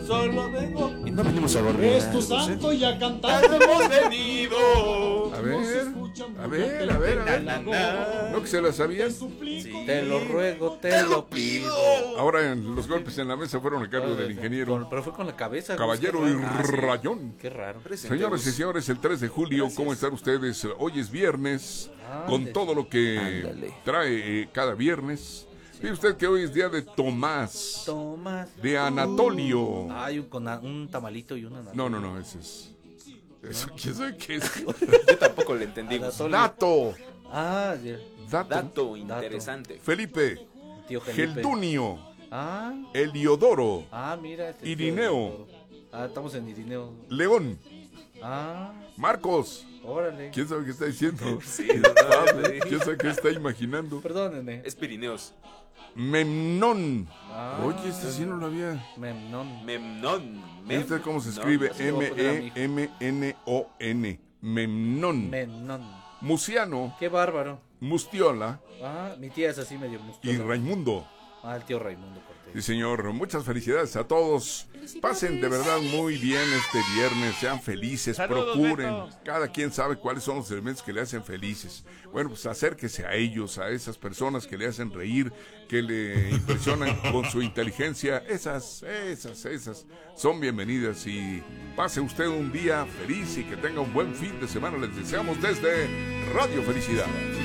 solo vengo. Y no venimos a dormir. Es tu santo y a cantar Hemos venido. A ver. ¿No que se la sabían? Te lo ruego, te lo pido. Ahora los golpes en la mesa fueron a cargo del ingeniero Pero fue con la cabeza. Caballero y Rayón. Qué raro. Señoras y señores, el 3 de julio, ¿cómo están ustedes? Hoy es viernes, con todo lo que trae cada viernes. Mire usted que hoy es día de Tomás, de Anatolio. Hay un tamalito y una. No, ese es... Eso, ¿quién sabe qué es? Yo tampoco le entendí. Dato. Dato interesante. Felipe. Tío Felipe. Geldunio. Ah. Eliodoro. Mira. Irineo. Estamos en Irineo. León. Marcos. Órale. ¿Quién sabe qué está diciendo? Sí, ¿Quién sabe qué está imaginando? Perdónenme. es Pirineos. Memnón. Oye, este sí no lo había. Memnón. ¿Viste cómo se escribe? No, M-E-M-N-O-N. Memnón. Memnón. Musiano. Qué bárbaro. Mustiola. Mi tía es así medio y Raimundo. El tío Raimundo Cortés. Sí, señor. Muchas felicidades a todos. Pasen de verdad muy bien este viernes. Sean felices. Saludos, procuren. Beto. Cada quien sabe cuáles son los elementos que le hacen felices. Bueno, pues acérquese a ellos, a esas personas que le hacen reír, que le impresionan con su inteligencia. Esas son bienvenidas. Y pase usted un día feliz y que tenga un buen fin de semana. Les deseamos desde Radio Felicidad.